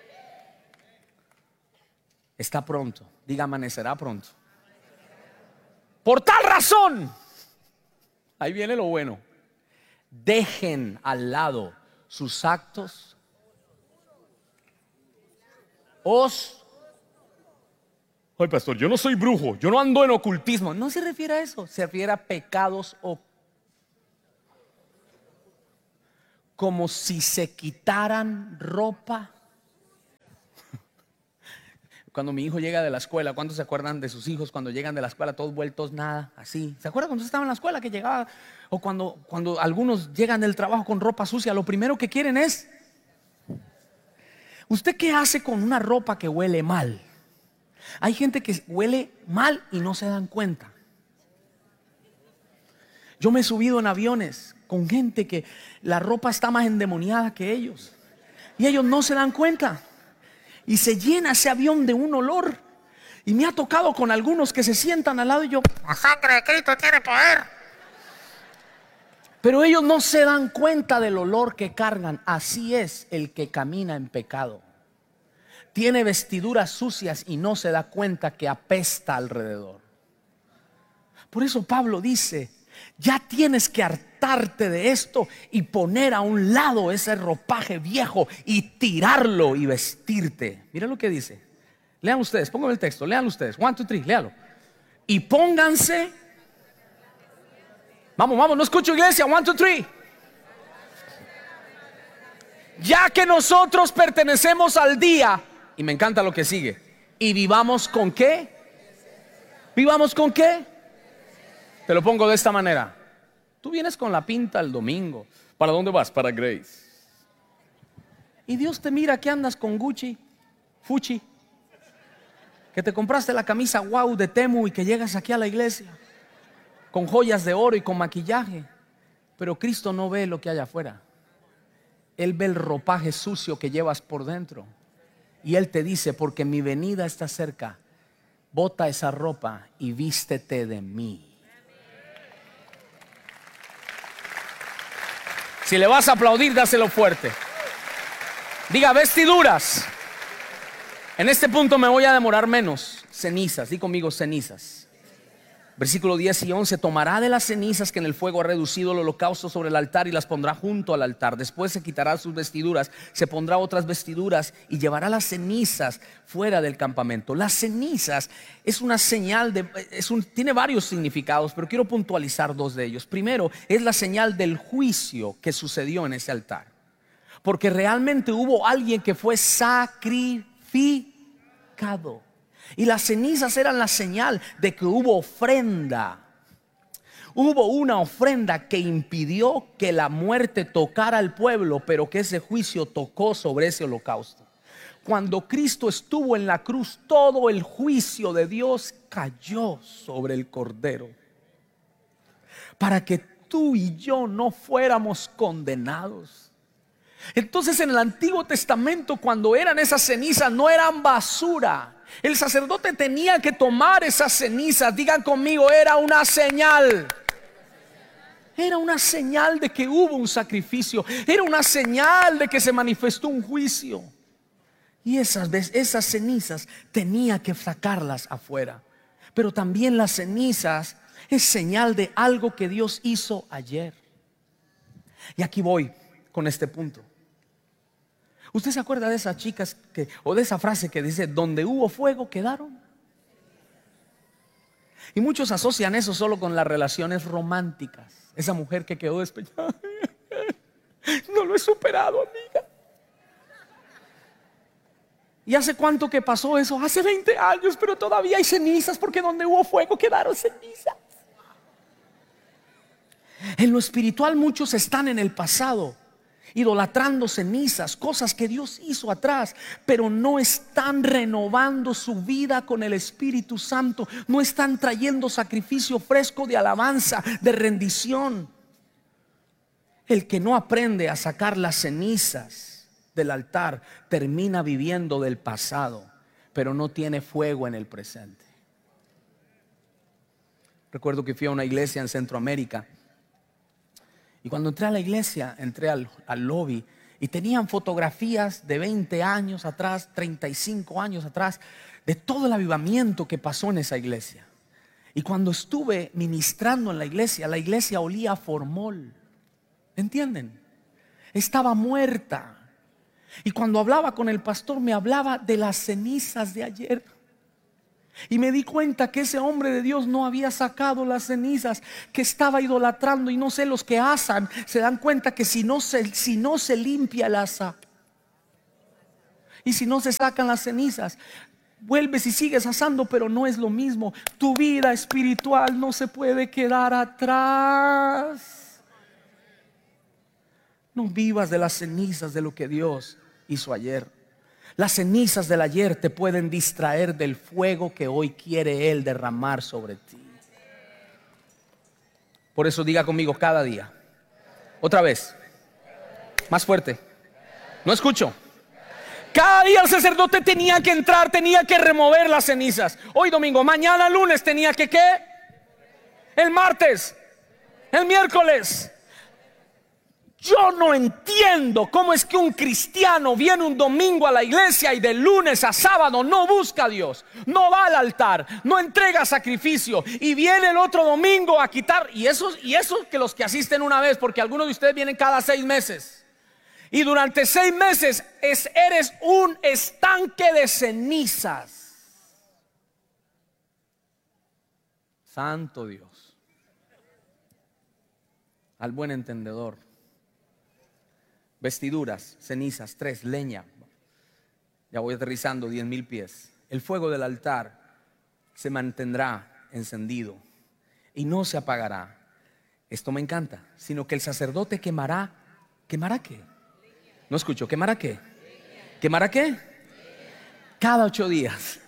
Está pronto, diga: amanecerá pronto. Por tal razón, ahí viene lo bueno, dejen al lado sus actos. Os Ay, pastor, yo no soy brujo, yo no ando en ocultismo. No se refiere a eso, se refiere a pecados ocultos. Como si se quitaran ropa. Cuando mi hijo llega de la escuela, ¿cuántos se acuerdan de sus hijos cuando llegan de la escuela todos vueltos nada? Así. ¿Se acuerdan cuando estaban en la escuela que llegaba? O cuando, cuando algunos llegan del trabajo con ropa sucia, lo primero que quieren es... ¿Usted qué hace con una ropa que huele mal? Hay gente que huele mal y no se dan cuenta. Yo me he subido en aviones con gente que la ropa está más endemoniada que ellos y ellos no se dan cuenta y se llena ese avión de un olor. Y me ha tocado con algunos que se sientan al lado y yo, la sangre de Cristo tiene poder. Pero ellos no se dan cuenta del olor que cargan. Así es el que camina en pecado. Tiene vestiduras sucias y no se da cuenta que apesta alrededor. Por eso Pablo dice, ya tienes que hartarte de esto y poner a un lado ese ropaje viejo y tirarlo y vestirte. Mira lo que dice. Lean ustedes, pónganme el texto, lean ustedes. One, two, three, léalo. Y pónganse. Vamos, vamos, no escucho iglesia. One, two, three. Ya que nosotros pertenecemos al día. Y me encanta lo que sigue. ¿Y vivamos con qué? ¿Vivamos con qué? Te lo pongo de esta manera. Tú vienes con la pinta el domingo. ¿Para dónde vas? Para Grace. Y Dios te mira que andas con Gucci, Fuchi, que te compraste la camisa wow de Temu y que llegas aquí a la iglesia con joyas de oro y con maquillaje. Pero Cristo no ve lo que hay afuera. Él ve el ropaje sucio que llevas por dentro. Y Él te dice, porque mi venida está cerca, bota esa ropa y vístete de mí. Si le vas a aplaudir, dáselo fuerte. Diga vestiduras. En este punto me voy a demorar menos. Cenizas, di conmigo cenizas. Versículo diez y once. Tomará de las cenizas que en el fuego ha reducido el holocausto sobre el altar y las pondrá junto al altar. Después se quitará sus vestiduras, se pondrá otras vestiduras y llevará las cenizas fuera del campamento. Las cenizas es una señal de, es un, tiene varios significados, pero quiero puntualizar dos de ellos. Primero, es la señal del juicio que sucedió en ese altar, porque realmente hubo alguien que fue sacrificado. Y las cenizas eran la señal de que hubo ofrenda. Hubo una ofrenda que impidió que la muerte tocara al pueblo, pero que ese juicio tocó sobre ese holocausto. Cuando Cristo estuvo en la cruz, todo el juicio de Dios cayó sobre el Cordero, para que tú y yo no fuéramos condenados. Entonces en el Antiguo Testamento, cuando eran esas cenizas, no eran basura. El sacerdote tenía que tomar esas cenizas. Digan conmigo, era una señal. Era una señal de que hubo un sacrificio. Era una señal de que se manifestó un juicio. Y esas, esas cenizas tenía que sacarlas afuera. Pero también las cenizas es señal de algo que Dios hizo ayer. Y aquí voy con este punto. ¿Usted se acuerda de esas chicas que, o de esa frase que dice, donde hubo fuego quedaron? Y muchos asocian eso solo con las relaciones románticas. Esa mujer que quedó despechada. No lo he superado, amiga. ¿Y hace cuánto que pasó eso? Hace veinte años, pero todavía hay cenizas, porque donde hubo fuego quedaron cenizas. En lo espiritual muchos están en el pasado, idolatrando cenizas, cosas que Dios hizo atrás, pero no están renovando su vida con el Espíritu Santo. No están trayendo sacrificio fresco de alabanza, de rendición. El que no aprende a sacar las cenizas del altar termina viviendo del pasado, pero no tiene fuego en el presente. Recuerdo que fui a una iglesia en Centroamérica. Y cuando entré a la iglesia, entré al, al lobby y tenían fotografías de veinte años atrás, treinta y cinco años atrás, de todo el avivamiento que pasó en esa iglesia. Y cuando estuve ministrando en la iglesia, la iglesia olía a formol. ¿Entienden? Estaba muerta. Y cuando hablaba con el pastor, me hablaba de las cenizas de ayer. Y me di cuenta que ese hombre de Dios no había sacado las cenizas, que estaba idolatrando. Y no sé, los que asan se dan cuenta que si no se, si no se limpia el asa, y si no se sacan las cenizas, vuelves y sigues asando, pero no es lo mismo. Tu vida espiritual no se puede quedar atrás. No vivas de las cenizas de lo que Dios hizo ayer. Las cenizas del ayer te pueden distraer del fuego que hoy quiere Él derramar sobre ti. Por eso diga conmigo: cada día. Otra vez, más fuerte. No escucho. Cada día el sacerdote tenía que entrar, tenía que remover las cenizas. Hoy domingo, mañana lunes tenía que ¿qué? El martes, el miércoles. Yo no entiendo cómo es que un cristiano viene un domingo a la iglesia y de lunes a sábado no busca a Dios, no va al altar, no entrega sacrificio, y viene el otro domingo a quitar. Y eso, y eso que los que asisten una vez, porque algunos de ustedes vienen cada seis meses. Y durante seis meses es, eres un estanque de cenizas. Santo Dios. Al buen entendedor. Vestiduras, cenizas, tres, leña. Ya voy aterrizando, diez mil pies. El fuego del altar se mantendrá encendido y no se apagará. Esto me encanta. Sino que el sacerdote quemará. ¿Quemará qué? No escucho. ¿Quemará qué? ¿Quemará qué? Cada ocho días.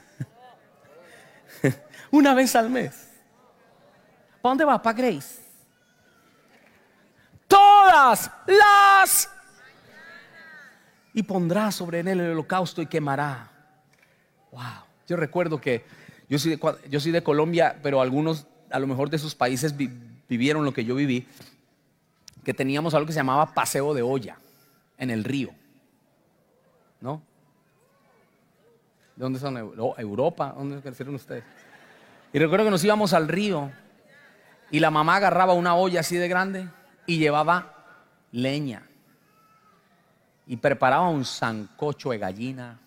Una vez al mes. ¿Para dónde va? Para Grace. Todas las. Y pondrá sobre él el holocausto y quemará. Wow. Yo recuerdo que yo soy de, yo soy de Colombia, pero algunos a lo mejor de sus países vi, vivieron lo que yo viví. Que teníamos algo que se llamaba paseo de olla en el río. ¿No? ¿De dónde son? Europa. ¿Dónde crecieron ustedes? Y recuerdo que nos íbamos al río y la mamá agarraba una olla así de grande y llevaba leña y preparaba un sancocho de gallina,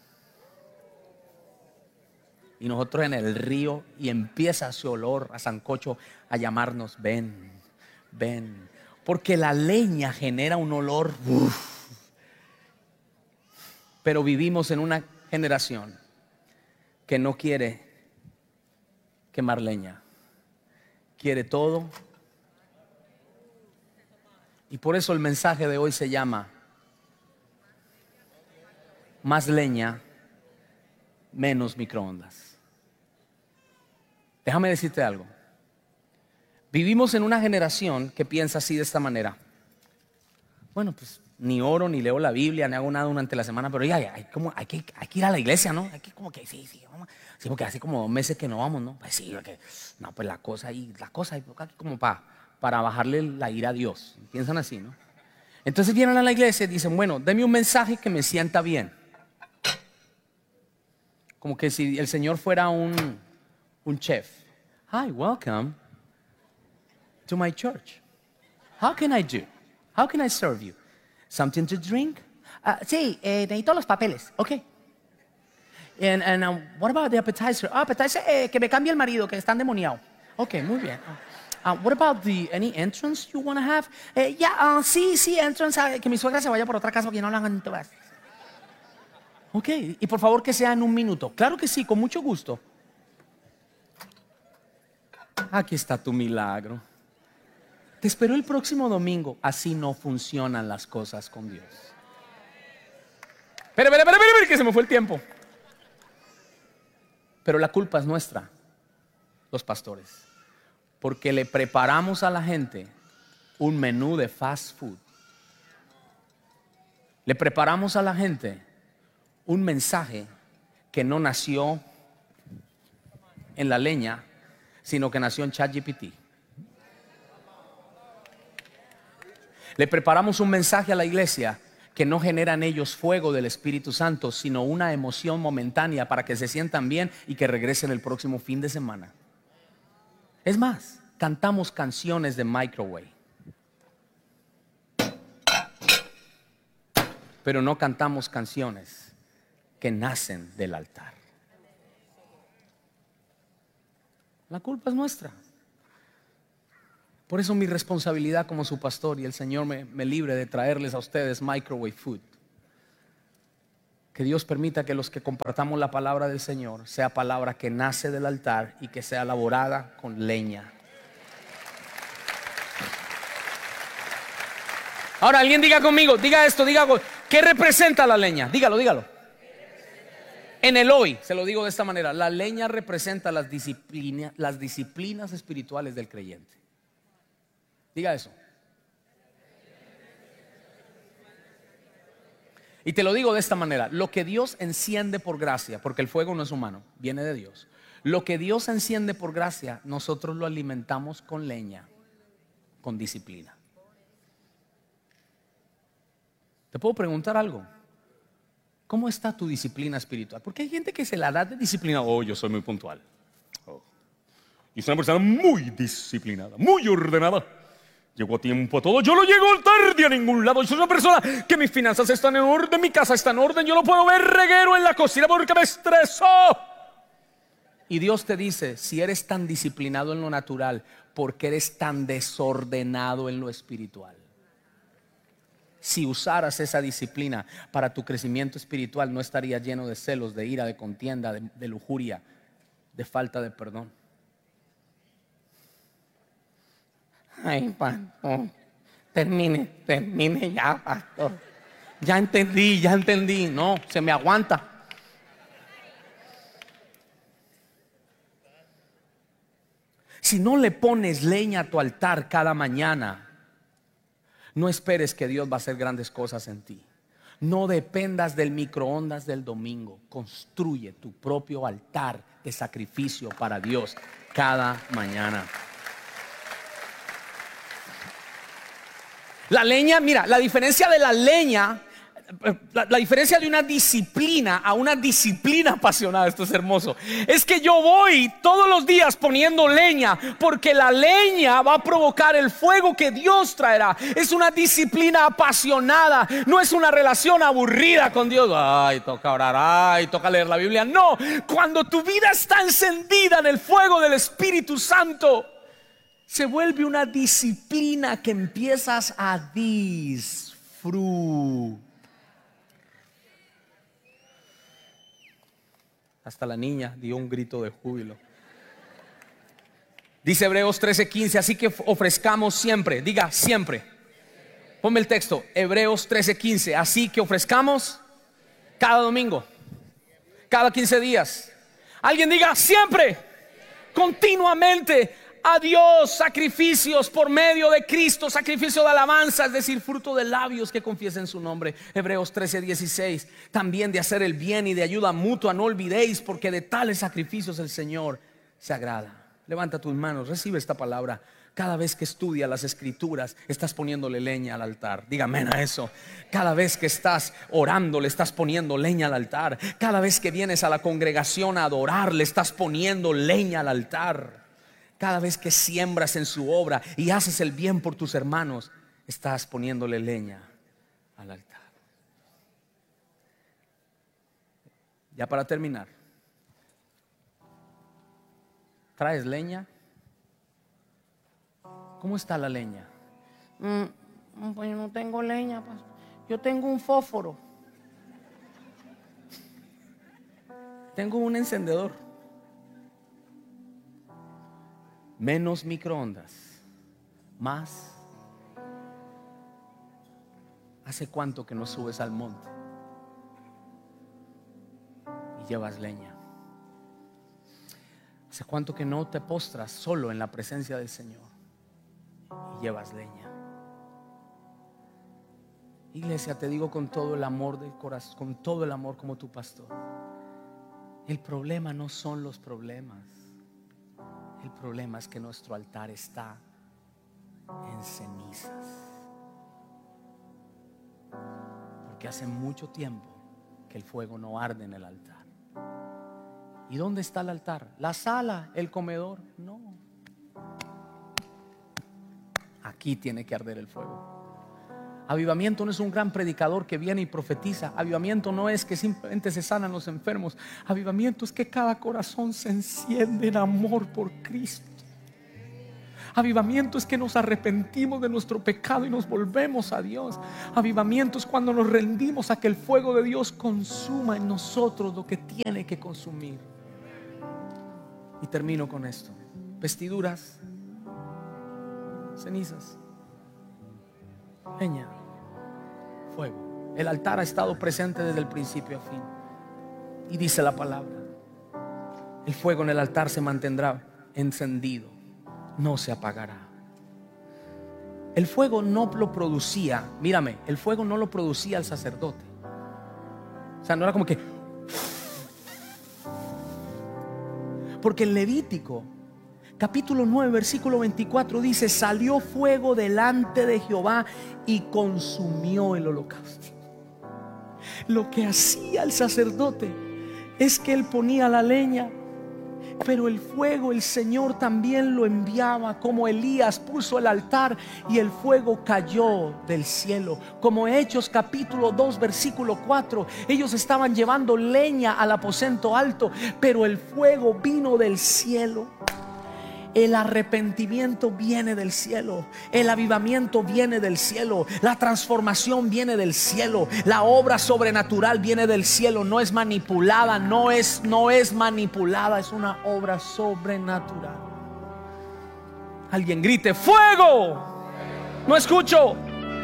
y nosotros en el río, y empieza ese olor a sancocho a llamarnos: ven, ven, porque la leña genera un olor. Uf. Pero vivimos en una generación que no quiere quemar leña, quiere todo. Y por eso el mensaje de hoy se llama: más leña, menos microondas. Déjame decirte algo. Vivimos en una generación que piensa así, de esta manera: bueno, pues ni oro, ni leo la Biblia, ni hago nada durante la semana, pero ya, ya hay, como, hay, que, hay que ir a la iglesia, ¿no? Hay que como que sí, sí, vamos. Sí, porque hace como dos meses que no vamos, ¿no? Pues sí, porque, no, pues la cosa ahí, la cosa ahí, como para, para bajarle la ira a Dios. Piensan así, ¿no? Entonces vienen a la iglesia y dicen: bueno, deme un mensaje que me sienta bien. Como que si el Señor fuera un, un chef. Hi, welcome to my church. How can I do? How can I serve you? Something to drink? Uh, sí, eh, necesito los papeles. Okay. And, and um, what about the appetizer? Ah, appetizer, eh, que me cambie el marido, que está endemoniado. Okay, muy bien. Uh, what about the any entrance you want to have? Eh, ya, yeah, uh, sí, sí, entrance, uh, que mi suegra se vaya por otra casa porque no la hagan todas. Ok, y por favor que sea en un minuto. Claro que sí, con mucho gusto. Aquí está tu milagro. Te espero el próximo domingo. Así no funcionan las cosas con Dios. Espera, espera, espera, espera, que se me fue el tiempo. Pero la culpa es nuestra, los pastores, porque le preparamos a la gente un menú de fast food. Le preparamos a la gente un mensaje que no nació en la leña, sino que nació en ChatGPT. Le preparamos un mensaje a la iglesia que no genera en ellos fuego del Espíritu Santo, sino una emoción momentánea para que se sientan bien y que regresen el próximo fin de semana. Es más, cantamos canciones de microwave, pero no cantamos canciones que nacen del altar. La culpa es nuestra. Por eso mi responsabilidad como su pastor, y el Señor me, me libre de traerles a ustedes microwave food. Que Dios permita que los que compartamos la palabra del Señor sea palabra que nace del altar y que sea elaborada con leña. Ahora alguien diga conmigo, diga esto, diga, ¿qué representa la leña? Dígalo, dígalo. En el hoy, se lo digo de esta manera, la leña representa las disciplinas, las disciplinas espirituales del creyente. Diga eso. Y te lo digo de esta manera, lo que Dios enciende por gracia, porque el fuego no es humano, viene de Dios. Lo que Dios enciende por gracia, nosotros lo alimentamos con leña, con disciplina. ¿Te puedo preguntar algo? ¿Cómo está tu disciplina espiritual? Porque hay gente que se la da de disciplina. Oh, yo soy muy puntual. Oh. Y soy una persona muy disciplinada, muy ordenada. Llego a tiempo a todo, yo no llego tarde a ningún lado. Yo soy una persona que mis finanzas están en orden, mi casa está en orden. Yo no puedo ver reguero en la cocina porque me estreso. Y Dios te dice, si eres tan disciplinado en lo natural, ¿por qué eres tan desordenado en lo espiritual? Si usaras esa disciplina para tu crecimiento espiritual, no estarías lleno de celos, de ira, de contienda, de, de lujuria, de falta de perdón. Ay, pastor, termine, termine ya, pastor. Ya entendí, ya entendí. No, se me aguanta. Si no le pones leña a tu altar cada mañana, no esperes que Dios va a hacer grandes cosas en ti. No dependas del microondas del domingo. Construye tu propio altar de sacrificio para Dios cada mañana. La leña, mira, la diferencia de la leña, la, la diferencia de una disciplina a una disciplina apasionada, esto es hermoso, es que yo voy todos los días poniendo leña, porque la leña va a provocar el fuego que Dios traerá. Es una disciplina apasionada, no es una relación aburrida con Dios. Ay, toca orar, ay, toca leer la Biblia. No, cuando tu vida está encendida en el fuego del Espíritu Santo, se vuelve una disciplina que empiezas a disfrutar. Hasta la niña dio un grito de júbilo. Dice Hebreos trece quince, así que ofrezcamos siempre, diga siempre. Ponme el texto, Hebreos trece quince, así que ofrezcamos cada domingo, cada quince días. Alguien diga siempre, continuamente a Dios sacrificios por medio de Cristo, sacrificio de alabanza, es decir, fruto de labios que confiesen su nombre. Hebreos trece dieciséis, también de hacer el bien y de ayuda mutua no olvidéis, porque de tales sacrificios el Señor se agrada. Levanta tus manos, recibe esta palabra. Cada vez que estudias las escrituras, estás poniéndole leña al altar. Dígame a eso. Cada vez que estás orando, le estás poniendo leña al altar. Cada vez que vienes a la congregación a adorar, le estás poniendo leña al altar. Cada vez que siembras en su obra y haces el bien por tus hermanos, estás poniéndole leña al altar. Ya para terminar, ¿traes leña? ¿Cómo está la leña? Mm, pues yo no tengo leña, pastor. Yo tengo un fósforo. Tengo un encendedor. Menos microondas, más. ¿Hace cuánto que no subes al monte y llevas leña? ¿Hace cuánto que no te postras solo en la presencia del Señor y llevas leña? Iglesia, te digo con todo el amor del corazón, con todo el amor como tu pastor, el problema no son los problemas. El problema es que nuestro altar está en cenizas. Porque hace mucho tiempo que el fuego no arde en el altar. ¿Y dónde está el altar? ¿La sala? ¿El comedor? No. Aquí tiene que arder el fuego. Avivamiento no es un gran predicador que viene y profetiza. Avivamiento no es que simplemente se sanan los enfermos. Avivamiento es que cada corazón se enciende en amor por Cristo. Avivamiento es que nos arrepentimos de nuestro pecado y nos volvemos a Dios. Avivamiento es cuando nos rendimos a que el fuego de Dios consuma en nosotros lo que tiene que consumir. Y termino con esto: vestiduras, cenizas, leña, fuego. El altar ha estado presente desde el principio a fin. Y dice la palabra: el fuego en el altar se mantendrá encendido, no se apagará. El fuego no lo producía, mírame, el fuego no lo producía el sacerdote. O sea, no era como que, porque el Levítico capítulo nueve versículo veinticuatro dice: salió fuego delante de Jehová y consumió el holocausto. Lo que hacía el sacerdote es que él ponía la leña, pero el fuego el Señor también lo enviaba, como Elías puso el altar y el fuego cayó del cielo. Como Hechos capítulo dos versículo cuatro, ellos estaban llevando leña al aposento alto, pero el fuego vino del cielo. El arrepentimiento viene del cielo, el avivamiento viene del cielo, la transformación viene del cielo, la obra sobrenatural viene del cielo. No es manipulada, no es, no es manipulada, es una obra sobrenatural. Alguien grite: ¡fuego! No escucho.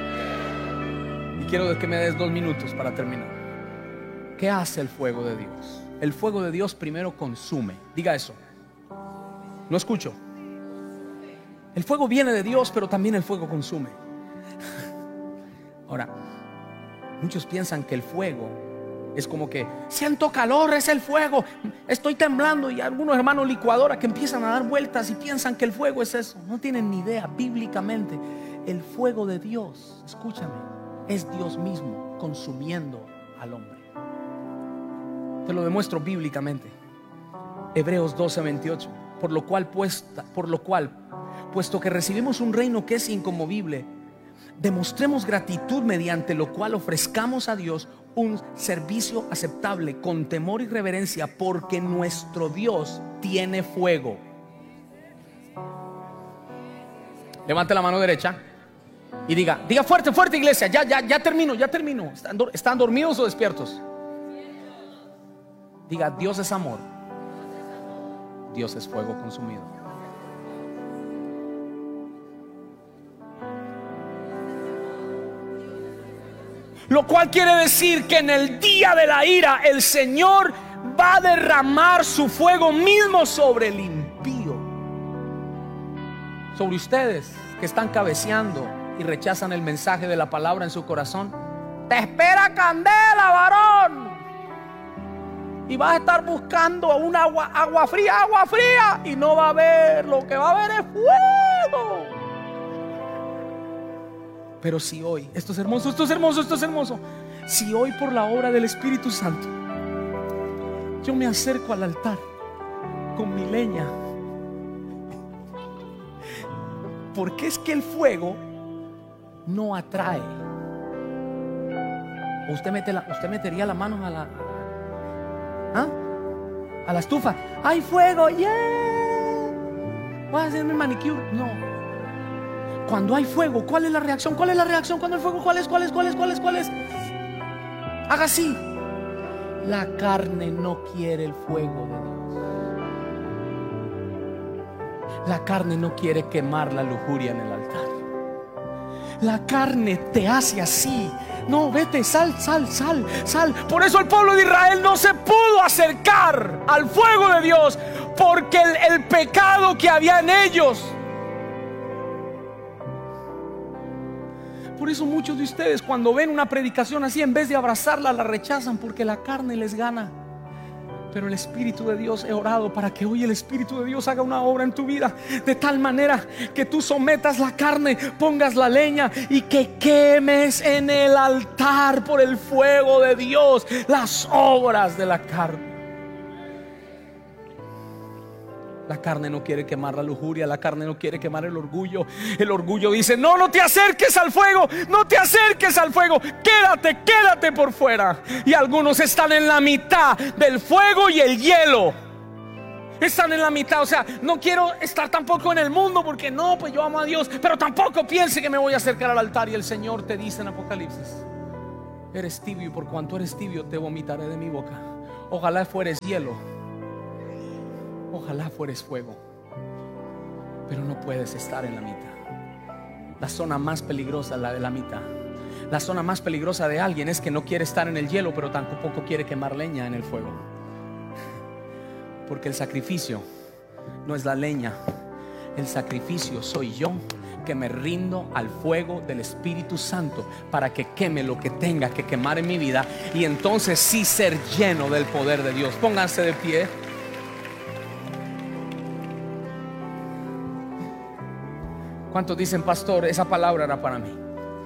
Y quiero que me des dos minutos para terminar. ¿Qué hace el fuego de Dios? El fuego de Dios primero consume. Diga eso. No escucho. El fuego viene de Dios, pero también el fuego consume. Ahora, muchos piensan que el fuego es como que siento calor, es el fuego, estoy temblando. Y algunos hermanos licuadora que empiezan a dar vueltas y piensan que el fuego es eso. No tienen ni idea. Bíblicamente, el fuego de Dios, escúchame, es Dios mismo consumiendo al hombre. Te lo demuestro bíblicamente. Hebreos doce veintiocho. Por lo cual, puesta, por lo cual, puesto que recibimos un reino que es inconmovible, demostremos gratitud, mediante lo cual ofrezcamos a Dios un servicio aceptable con temor y reverencia, porque nuestro Dios tiene fuego. Levante la mano derecha y diga, diga fuerte, fuerte, iglesia. Ya, ya, ya termino, ya termino. ¿Están, ¿Están dormidos o despiertos? Diga: Dios es amor. Dios es fuego consumido. Lo cual quiere decir que en el día de la ira el Señor va a derramar su fuego mismo sobre el impío, sobre ustedes que están cabeceando y rechazan el mensaje de la palabra en su corazón. Te espera candela, varón. Y vas a estar buscando un agua, agua fría, agua fría, y no va a haber. Lo que va a haber es fuego. Pero si hoy, esto es hermoso, esto es hermoso, esto es hermoso. Si hoy, por la obra del Espíritu Santo, yo me acerco al altar con mi leña, porque es que el fuego no atrae. Usted, mete la, usted metería la mano a la ¿Ah? a la estufa. ¡Hay fuego! ¡Yeah! Voy a hacerme manicure. No. Cuando hay fuego, ¿cuál es la reacción? ¿Cuál es la reacción cuando hay fuego? ¿Cuál es? ¿Cuál es? ¿Cuál es? ¿Cuál es? ¿Cuál es? Haga así. La carne no quiere el fuego de Dios. La carne no quiere quemar la lujuria en el altar. La carne te hace así. No, vete, sal, sal, sal, sal. Por eso el pueblo de Israel no se pudo acercar al fuego de Dios, porque el, el pecado que había en ellos. Por eso muchos de ustedes, cuando ven una predicación así, en vez de abrazarla, la rechazan, porque la carne les gana. Pero el Espíritu de Dios, he orado para que hoy el Espíritu de Dios haga una obra en tu vida, de tal manera que tú sometas la carne, pongas la leña y que quemes en el altar por el fuego de Dios las obras de la carne. La carne no quiere quemar la lujuria, la carne no quiere quemar el orgullo. El orgullo dice: no, no te acerques al fuego, no te acerques al fuego, quédate, quédate por fuera. Y algunos están en la mitad del fuego y el hielo. Están en la mitad, o sea, no quiero estar tampoco en el mundo porque no, pues yo amo a Dios, pero tampoco piense que me voy a acercar al altar. Y el Señor te dice en Apocalipsis: eres tibio, y por cuanto eres tibio te vomitaré de mi boca. Ojalá fueres hielo, ojalá fueres fuego, pero no puedes estar en la mitad. La zona más peligrosa es la de la mitad. La zona más peligrosa de alguien es que no quiere estar en el hielo, pero tampoco quiere quemar leña en el fuego. Porque el sacrificio no es la leña, el sacrificio soy yo, que me rindo al fuego del Espíritu Santo para que queme lo que tenga que quemar en mi vida, y entonces sí ser lleno del poder de Dios. Pónganse de pie. ¿Cuántos dicen: pastor, esa palabra era para mí?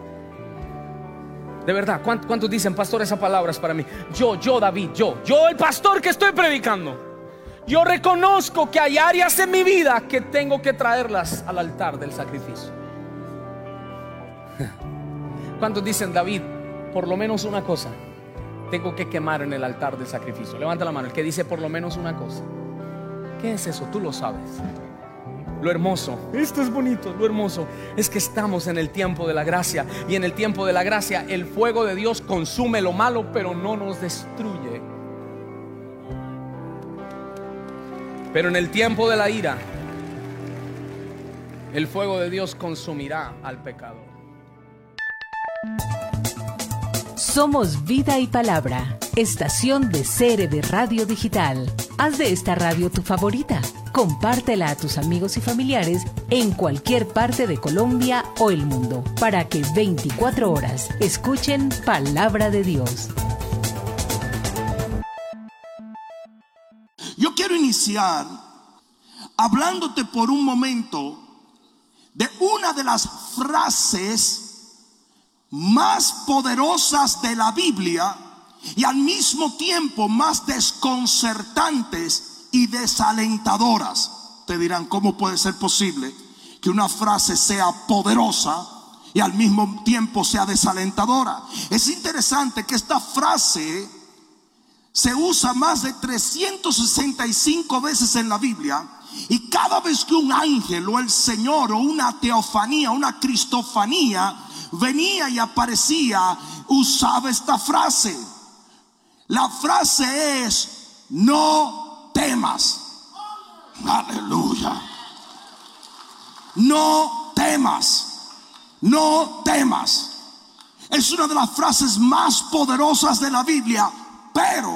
De verdad, ¿cuántos dicen: pastor, esa palabra es para mí? Yo, yo David, yo, yo el pastor que estoy predicando, yo reconozco que hay áreas en mi vida que tengo que traerlas al altar del sacrificio. ¿Cuántos dicen: David, por lo menos una cosa tengo que quemar en el altar del sacrificio? Levanta la mano el que dice por lo menos una cosa. ¿Qué es eso? Tú lo sabes. Lo hermoso, esto es bonito, lo hermoso es que estamos en el tiempo de la gracia. Y en el tiempo de la gracia el fuego de Dios consume lo malo, pero no nos destruye. Pero en el tiempo de la ira, el fuego de Dios consumirá al pecador. Somos Vida y Palabra, estación de C R V Radio Digital. Haz de esta radio tu favorita. Compártela a tus amigos y familiares en cualquier parte de Colombia o el mundo, para que veinticuatro horas escuchen Palabra de Dios. Yo quiero iniciar hablándote por un momento de una de las frases más poderosas de la Biblia y al mismo tiempo más desconcertantes y desalentadoras. Te dirán: ¿cómo puede ser posible que una frase sea poderosa y al mismo tiempo sea desalentadora? Es interesante que esta frase se usa más de trescientas sesenta y cinco veces en la Biblia, y cada vez que un ángel o el Señor o una teofanía, una cristofanía venía y aparecía, usaba esta frase. La frase es: no temas. Aleluya. No temas. No temas. Es una de las frases más poderosas de la Biblia, pero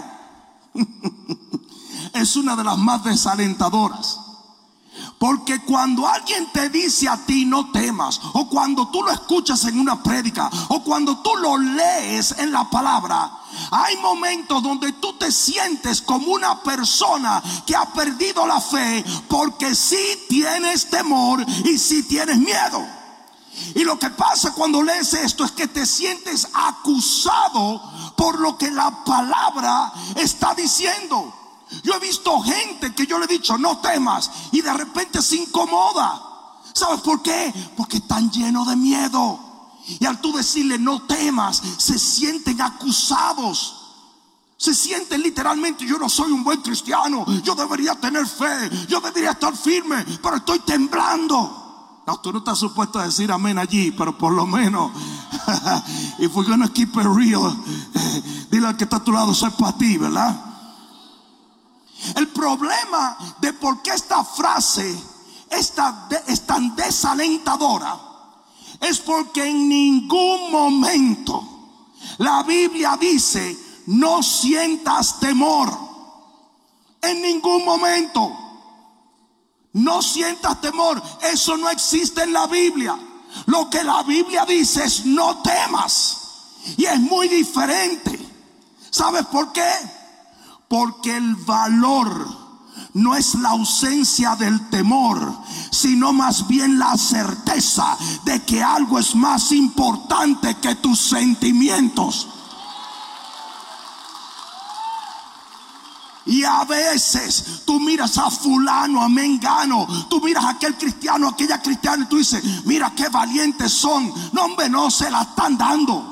es una de las más desalentadoras. Porque cuando alguien te dice a ti no temas, o cuando tú lo escuchas en una prédica, o cuando tú lo lees en la palabra, hay momentos donde tú te sientes como una persona que ha perdido la fe, porque sí tienes temor y sí tienes miedo. Y lo que pasa cuando lees esto es que te sientes acusado por lo que la palabra está diciendo. Yo he visto gente que yo le he dicho no temas, y de repente se incomoda. ¿Sabes por qué? Porque están llenos de miedo. Y al tú decirle no temas, se sienten acusados. Se sienten literalmente: yo no soy un buen cristiano, yo debería tener fe, yo debería estar firme, pero estoy temblando. No, tú no estás supuesto a decir amén allí, pero por lo menos if we're gonna keep it real, dile al que está a tu lado: soy para ti, ¿verdad? El problema de por qué esta frase es tan, es tan desalentadora es porque en ningún momento la Biblia dice no sientas temor. En ningún momento. No sientas temor. Eso no existe en la Biblia. Lo que la Biblia dice es no temas. Y es muy diferente. ¿Sabes por qué? Porque el valor no es la ausencia del temor, sino más bien la certeza de que algo es más importante que tus sentimientos. Y a veces tú miras a fulano, a mengano, tú miras a aquel cristiano, a aquella cristiana y tú dices, mira qué valientes son. No, hombre, no, se la están dando.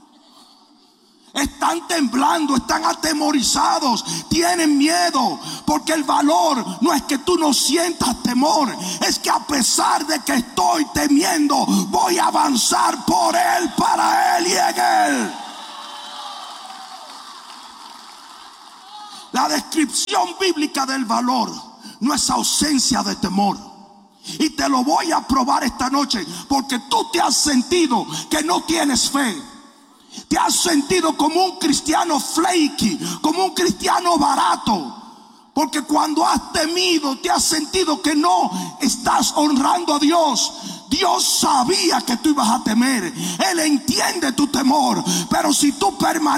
Están temblando, están atemorizados, tienen miedo, porque el valor no es que tú no sientas temor, es que a pesar de que estoy temiendo, voy a avanzar por Él, para Él y en Él. La descripción bíblica del valor no es ausencia de temor. Y te lo voy a probar esta noche, porque tú te has sentido que no tienes fe. Te has sentido como un cristiano flaky, como un cristiano barato. Porque cuando has temido, te has sentido que no estás honrando a Dios. Dios sabía que tú ibas a temer. Él entiende tu temor. Pero si tú permaneces